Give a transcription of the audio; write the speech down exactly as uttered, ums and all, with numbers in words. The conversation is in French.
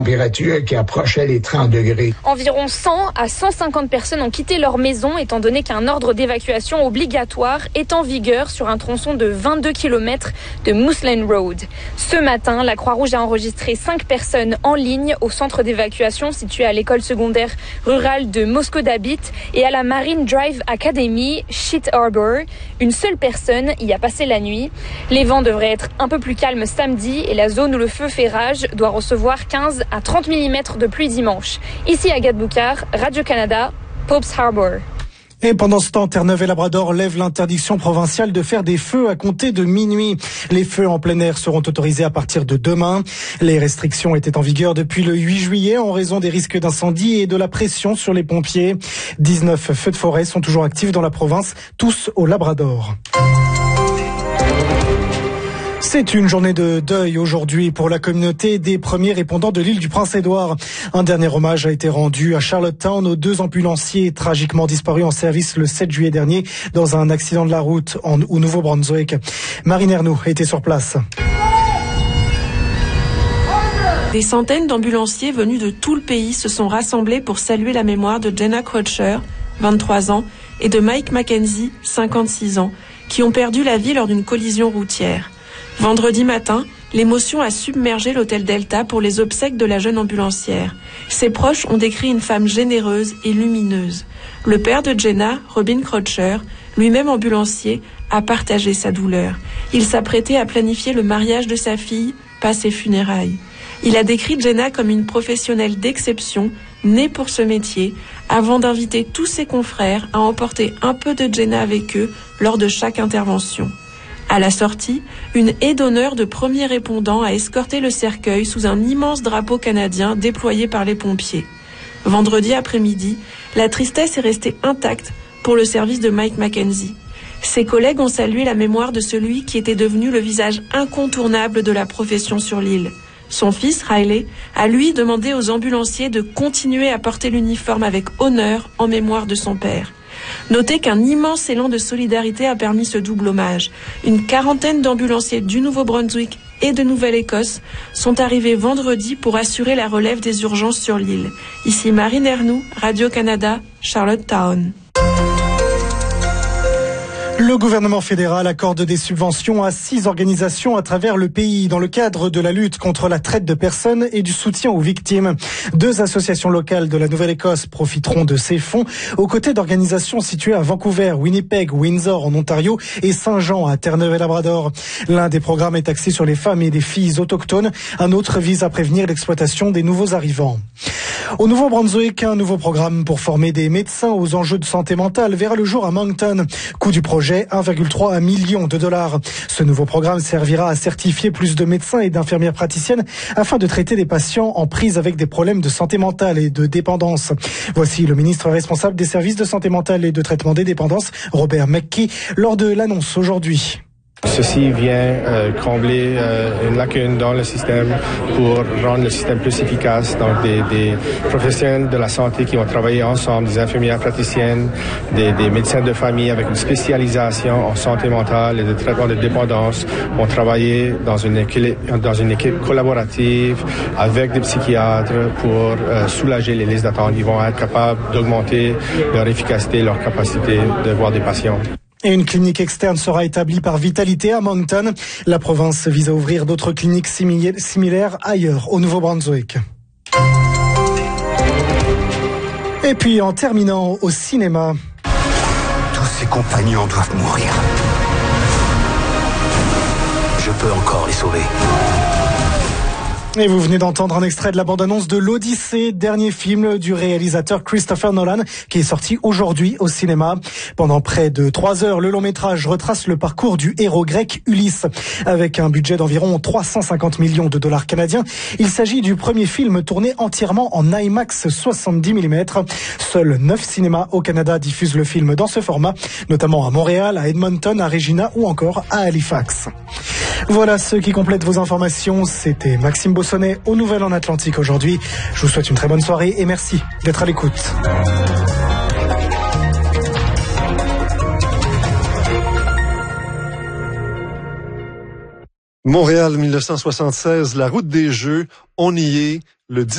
Température qui approchait les trente degrés. Environ cent à cent cinquante personnes ont quitté leur maison étant donné qu'un ordre d'évacuation obligatoire est en vigueur sur un tronçon de vingt-deux kilomètres de Moose Lane Road. Ce matin, la Croix-Rouge a enregistré cinq personnes en ligne au centre d'évacuation situé à l'école secondaire rurale de Moscodabit et à la Marine Drive Academy, Sheet Harbor. Une seule personne y a passé la nuit. Les vents devraient être un peu plus calmes samedi et la zone où le feu fait rage doit recevoir quinze à trente millimètres de pluie dimanche. Ici à Gat-Boucard, Radio-Canada, Pope's Harbor. Et pendant ce temps, Terre-Neuve et Labrador lèvent l'interdiction provinciale de faire des feux à compter de minuit. Les feux en plein air seront autorisés à partir de demain. Les restrictions étaient en vigueur depuis le huit juillet en raison des risques d'incendie et de la pression sur les pompiers. dix-neuf feux de forêt sont toujours actifs dans la province, tous au Labrador. C'est une journée de deuil aujourd'hui pour la communauté des premiers répondants de l'île du Prince-Édouard. Un dernier hommage a été rendu à Charlottetown aux deux ambulanciers tragiquement disparus en service le sept juillet dernier dans un accident de la route en, au Nouveau-Brunswick. Marine Ernoux était sur place. Des centaines d'ambulanciers venus de tout le pays se sont rassemblés pour saluer la mémoire de Jenna Crutcher, vingt-trois ans, et de Mike Mackenzie, cinquante-six ans, qui ont perdu la vie lors d'une collision routière. Vendredi matin, l'émotion a submergé l'hôtel Delta pour les obsèques de la jeune ambulancière. Ses proches ont décrit une femme généreuse et lumineuse. Le père de Jenna, Robin Crutcher, lui-même ambulancier, a partagé sa douleur. Il s'apprêtait à planifier le mariage de sa fille, pas ses funérailles. Il a décrit Jenna comme une professionnelle d'exception, née pour ce métier, avant d'inviter tous ses confrères à emporter un peu de Jenna avec eux lors de chaque intervention. À la sortie, une haie d'honneur de premiers répondants a escorté le cercueil sous un immense drapeau canadien déployé par les pompiers. Vendredi après-midi, la tristesse est restée intacte pour le service de Mike Mackenzie. Ses collègues ont salué la mémoire de celui qui était devenu le visage incontournable de la profession sur l'île. Son fils, Riley, a lui demandé aux ambulanciers de continuer à porter l'uniforme avec honneur en mémoire de son père. Notez qu'un immense élan de solidarité a permis ce double hommage. Une quarantaine d'ambulanciers du Nouveau-Brunswick et de Nouvelle-Écosse sont arrivés vendredi pour assurer la relève des urgences sur l'île. Ici Marine Ernoux, Radio-Canada, Charlottetown. Le gouvernement fédéral accorde des subventions à six organisations à travers le pays dans le cadre de la lutte contre la traite de personnes et du soutien aux victimes. Deux associations locales de la Nouvelle-Écosse profiteront de ces fonds aux côtés d'organisations situées à Vancouver, Winnipeg, Windsor en Ontario et Saint-Jean à Terre-Neuve et Labrador. L'un des programmes est axé sur les femmes et des filles autochtones. Un autre vise à prévenir l'exploitation des nouveaux arrivants. Au Nouveau-Brunswick, un nouveau programme pour former des médecins aux enjeux de santé mentale verra le jour à Moncton. Coût du projet, un virgule trois million de dollars. Ce nouveau programme servira à certifier plus de médecins et d'infirmières praticiennes afin de traiter des patients en prise avec des problèmes de santé mentale et de dépendance. Voici le ministre responsable des services de santé mentale et de traitement des dépendances, Robert McKee, lors de l'annonce aujourd'hui. Ceci vient euh, combler euh, une lacune dans le système pour rendre le système plus efficace. Donc des, des professionnels de la santé qui vont travailler ensemble, des infirmières praticiennes, des, des médecins de famille avec une spécialisation en santé mentale et de traitement de dépendance vont travailler dans une équipe, dans une équipe collaborative avec des psychiatres pour euh, soulager les listes d'attente. Ils vont être capables d'augmenter leur efficacité, leur capacité de voir des patients. Et une clinique externe sera établie par Vitalité à Moncton. La province vise à ouvrir d'autres cliniques similaires ailleurs, au Nouveau-Brunswick. Et puis, en terminant, au cinéma. Tous ses compagnons doivent mourir. Je peux encore les sauver. Et vous venez d'entendre un extrait de la bande-annonce de l'Odyssée, dernier film du réalisateur Christopher Nolan, qui est sorti aujourd'hui au cinéma. Pendant près de trois heures, le long-métrage retrace le parcours du héros grec Ulysse. Avec un budget d'environ trois cent cinquante millions de dollars canadiens, il s'agit du premier film tourné entièrement en IMAX soixante-dix millimètres. Seuls neuf cinémas au Canada diffusent le film dans ce format, notamment à Montréal, à Edmonton, à Regina ou encore à Halifax. Voilà ce qui complète vos informations. C'était Maxime Bossonnet aux Nouvelles en Atlantique aujourd'hui. Je vous souhaite une très bonne soirée et merci d'être à l'écoute. Montréal mille neuf cent soixante-seize, la route des Jeux, on y est le dix